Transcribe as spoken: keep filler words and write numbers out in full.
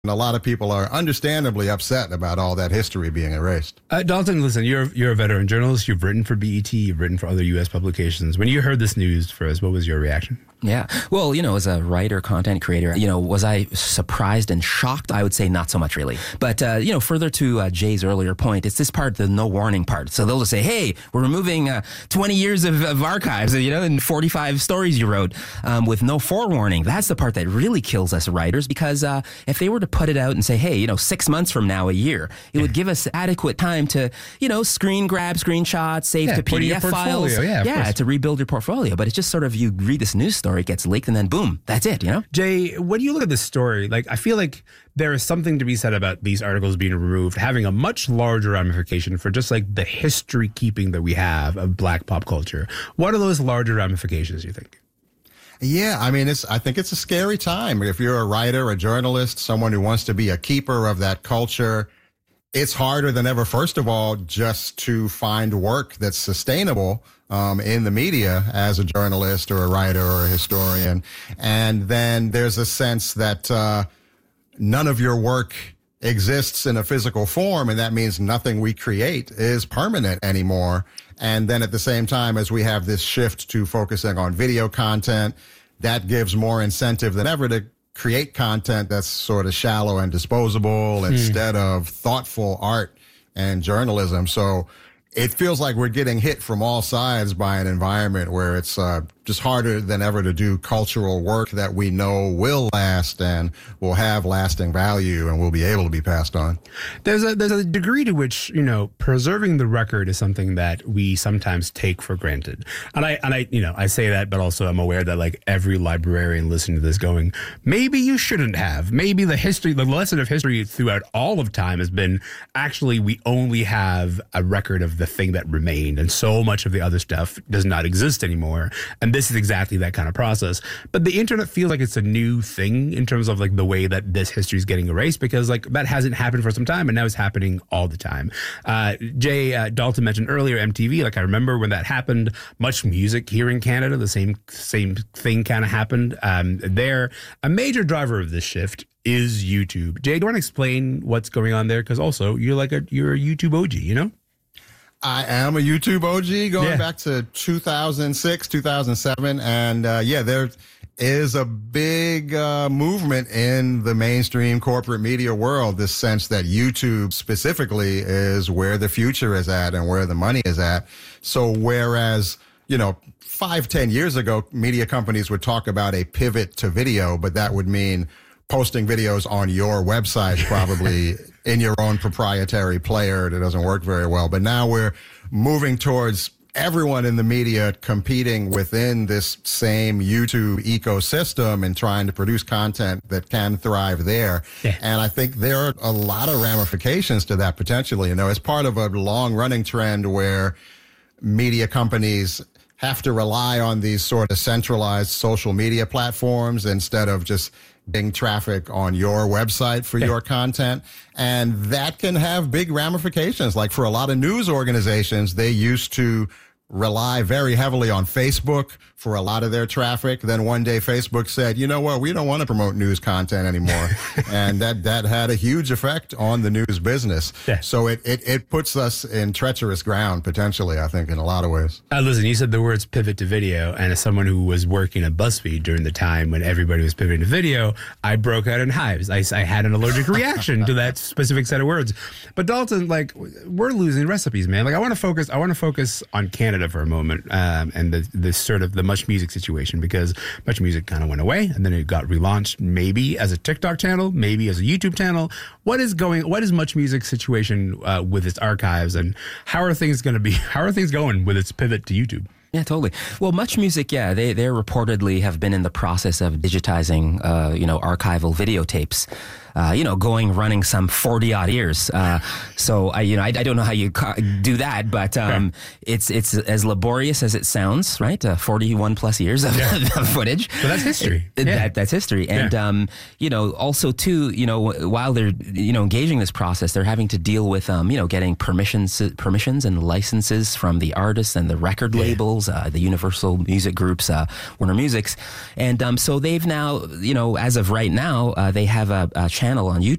And a lot of people are understandably upset about all that history being erased. Uh, Dalton, listen, you're you're a veteran journalist. You've written for B E T. You've written for other U S publications. When you heard this news first, what was your reaction? Yeah. Well, you know, as a writer, content creator, you know, was I surprised and shocked? I would say not so much, really. But, uh, you know, further to uh, Jay's earlier point, it's this part, the no warning part. So they'll just say, hey, we're removing uh, twenty years of, of archives, you know, and forty-five stories you wrote um, with no forewarning. That's the part that really kills us writers, because uh, if they were to put it out and say, hey, you know, six months from now, a year, it would give us adequate time to, you know, screen grab, screenshots, save Yeah, to put in P D your F portfolio. files. Yeah, of yeah course. to rebuild your portfolio. But it's just sort of, you read this news story, it gets leaked, and then boom, that's it, you know? Jay, when you look at this story, like, I feel like there is something to be said about these articles being removed, having a much larger ramification for just like the history keeping that we have of Black pop culture. What are those larger ramifications, you think? Yeah, I mean, it's. I think it's a scary time. If you're a writer, a journalist, someone who wants to be a keeper of that culture, it's harder than ever, first of all, just to find work that's sustainable um, in the media as a journalist or a writer or a historian. And then there's a sense that uh, none of your work exists in a physical form, and that means nothing we create is permanent anymore. And then at the same time, as we have this shift to focusing on video content, that gives more incentive than ever to create content that's sort of shallow and disposable hmm. instead of thoughtful art and journalism. So it feels like we're getting hit from all sides by an environment where it's uh, just harder than ever to do cultural work that we know will last and will have lasting value and will be able to be passed on. There's a there's a degree to which, you know, preserving the record is something that we sometimes take for granted. And I and I you know, I say that, but also I'm aware that like every librarian listening to this going, maybe you shouldn't have. Maybe the history, the lesson of history throughout all of time has been actually we only have a record of the thing that remained, and so much of the other stuff does not exist anymore. And this is exactly that kind of process. But the internet feels like it's a new thing in terms of like the way that this history is getting erased, because like that hasn't happened for some time, and now it's happening all the time. Uh, Jay uh, Dalton mentioned earlier M T V. Like I remember when that happened, Much Music here in Canada, the same same thing kind of happened um, there. A major driver of this shift is YouTube. Jay, do you want to explain what's going on there? Because also you're like a you're a YouTube O G, you know? I am a YouTube O G going yeah. back to two thousand six, two thousand seven. And uh, yeah, there is a big uh, movement in the mainstream corporate media world, this sense that YouTube specifically is where the future is at and where the money is at. So whereas, you know, five, ten years ago, media companies would talk about a pivot to video, but that would mean posting videos on your website, probably in your own proprietary player that doesn't work very well. But now we're moving towards everyone in the media competing within this same YouTube ecosystem and trying to produce content that can thrive there. Yeah. And I think there are a lot of ramifications to that potentially. You know, it's part of a long running trend where media companies have to rely on these sort of centralized social media platforms instead of just getting traffic on your website for yeah. your content. And that can have big ramifications. Like for a lot of news organizations, they used to rely very heavily on Facebook for a lot of their traffic. Then one day Facebook said, you know what, we don't want to promote news content anymore. And that, that had a huge effect on the news business. Yeah. So it, it, it puts us in treacherous ground, potentially, I think, in a lot of ways. Uh, listen, you said the words pivot to video, and as someone who was working at BuzzFeed during the time when everybody was pivoting to video, I broke out in hives. I, I had an allergic reaction to that specific set of words. But Dalton, like, we're losing recipes, man. Like, I want to focus, I want to focus on Canada for a moment, um, and the, the sort of the Much Music situation, because Much Music kind of went away and then it got relaunched maybe as a TikTok channel, maybe as a YouTube channel. What is going, what is Much Music situation uh, with its archives, and how are things going to be, how are things going with its pivot to YouTube? Yeah, totally. Well, Much Music, yeah, they they reportedly have been in the process of digitizing, uh, you know, archival videotapes. Uh, you know, going, running some forty odd years. Uh, so I, you know, I, I don't know how you ca- do that, but, um, okay. it's, it's as laborious as it sounds, right? Uh, forty-one plus years of, yeah. of footage. But that's history. It, yeah. that, that's history. And, yeah. um, you know, also too, you know, while they're, you know, engaging this process, they're having to deal with, um, you know, getting permissions, permissions and licenses from the artists and the record yeah. labels, uh, the Universal Music Groups, uh, Warner Music's. And, um, so they've now, you know, as of right now, uh, they have a, a channel on YouTube